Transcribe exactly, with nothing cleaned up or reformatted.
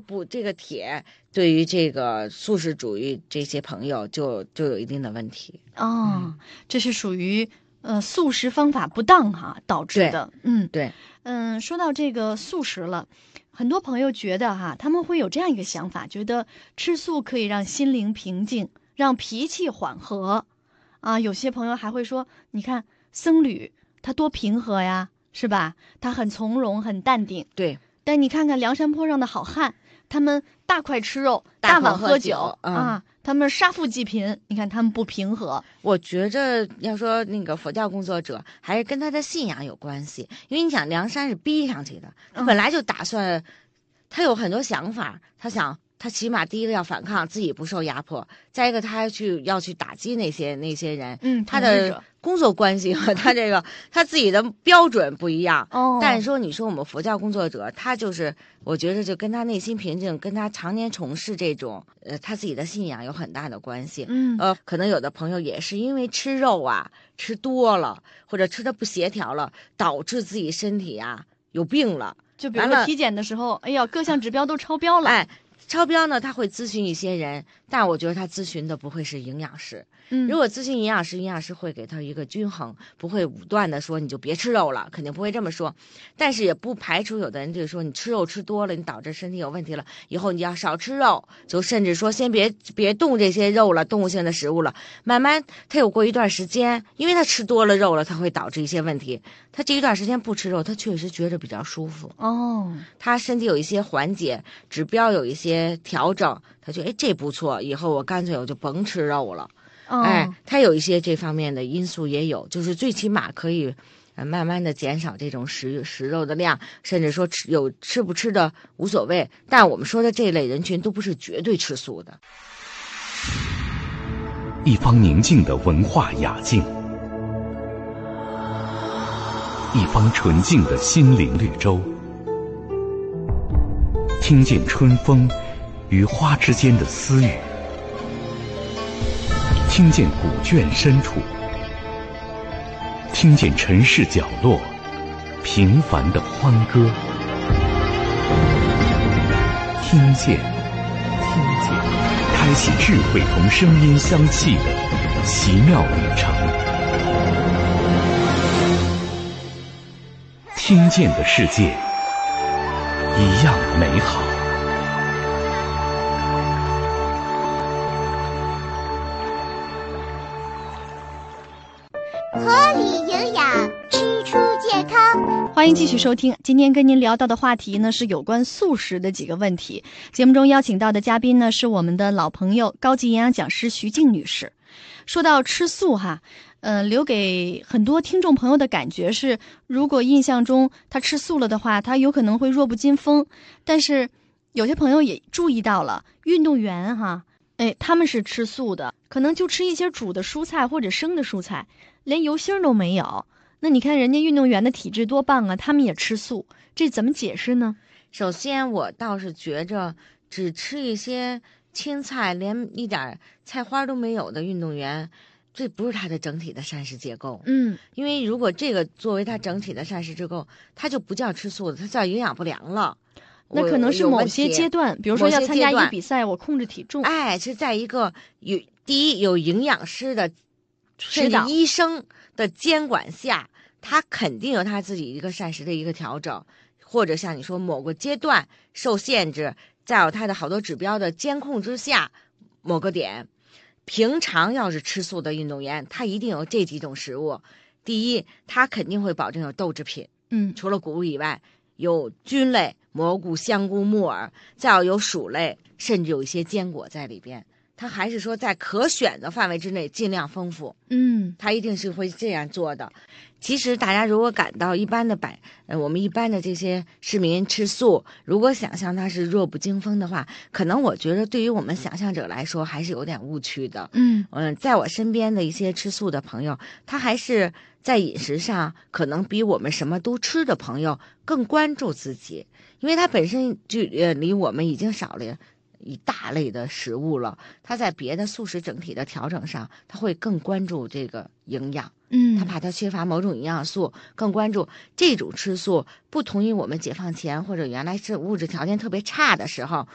补这个铁，对于这个素食主义这些朋友就就有一定的问题。 哦， 嗯、 这是属于呃素食方法不当哈导致的。嗯， 对， 嗯，说到这个素食了，很多朋友觉得哈，他们会有这样一个想法，觉得吃素可以让心灵平静，让脾气缓和。啊，有些朋友还会说，你看僧侣他多平和呀，是吧？他很从容，很淡定。 对。 但你看看梁山坡上的好汉，他们大块吃肉， 大碗喝酒、 嗯、 啊，他们杀富济贫。你看他们不平和。 我觉着要说那个佛教工作者，还是跟他的信仰有关系。因为你想，梁山是逼上去的，他本来就打算，嗯、他有很多想法，他想。他起码第一个要反抗，自己不受压迫；再一个，他还去要去打击那些那些人。 嗯， 他的工作关系和他这个他自己的标准不一样。 哦， 但是说你说我们佛教工作者，他就是我觉得就跟他内心平静，跟他常年从事这种呃他自己的信仰有很大的关系。 嗯， 呃，可能有的朋友也是因为吃肉啊吃多了，或者吃的不协调了，导致自己身体啊有病了。 就比如说体检的时候，哎呀，各项指标都超标了。 哎。超标呢，他会咨询一些人，但我觉得他咨询的不会是营养师。 嗯， 如果咨询营养师，营养师会给他一个均衡，不会武断的说你就别吃肉了，肯定不会这么说。但是也不排除有的人就说你吃肉吃多了，你导致身体有问题了，以后你要少吃肉，就甚至说先别别动这些肉了，动物性的食物了。慢慢他有过一段时间，因为他吃多了肉了，他会导致一些问题。他这一段时间不吃肉，他确实觉着比较舒服。 哦， 他身体有一些缓解，指标有一些调整，他觉得哎这不错，以后我干脆我就甭吃肉了。 哦、 哎，他有一些这方面的因素也有，就是最起码可以，呃，慢慢的减少这种食食肉的量，甚至说吃有吃不吃的无所谓。但我们说的这类人群都不是绝对吃素的。 一方宁静的文化雅境，一方纯净的心灵绿洲，听见春风与花之间的私语，听见古卷深处，听见尘世角落平凡的欢歌，听见，听见，开启智慧同声音相契的奇妙旅程。听见的世界一样美好。 合理营养，吃出健康。 欢迎继续收听，今天跟您聊到的话题呢是有关素食的几个问题。节目中邀请到的嘉宾呢是我们的老朋友，高级营养讲师徐静女士。说到吃素哈，呃，留给很多听众朋友的感觉是，如果印象中他吃素了的话，他有可能会弱不禁风。但是有些朋友也注意到了，运动员哈，哎，他们是吃素的，可能就吃一些煮的蔬菜或者生的蔬菜，连油星都没有。那你看人家运动员的体质多棒啊，他们也吃素，这怎么解释呢？ 首先我倒是觉着只吃一些青菜，连一点菜花都没有的运动员，这不是他的整体的膳食结构。 嗯， 因为如果这个作为他整体的膳食结构，他就不叫吃素的，他叫营养不良了。 那可能是某些阶段，比如说要参加一个比赛，我控制体重。 哎，是在一个有第一有营养师的甚至医生的监管下，他肯定有他自己一个膳食的一个调整，或者像你说某个阶段受限制，在有他的好多指标的监控之下，某个点，平常要是吃素的运动员，他一定有这几种食物。第一，他肯定会保证有豆制品， 嗯， 除了谷物以外，有菌类，蘑菇、香菇、木耳，再要有薯类，甚至有一些坚果在里边。他还是说在可选的范围之内尽量丰富， 嗯， 他一定是会这样做的。其实大家如果感到一般的百，呃，我们一般的这些市民吃素，如果想象他是弱不禁风的话，可能我觉得对于我们想象者来说还是有点误区的。 嗯嗯，在我身边的一些吃素的朋友，他还是在饮食上可能比我们什么都吃的朋友更关注自己，因为他本身就呃离我们已经少了一大类的食物了，他在别的素食整体的调整上，他会更关注这个营养， 嗯， 他怕他缺乏某种营养素，更关注这种吃素，不同于我们解放前或者原来是物质条件特别差的时候，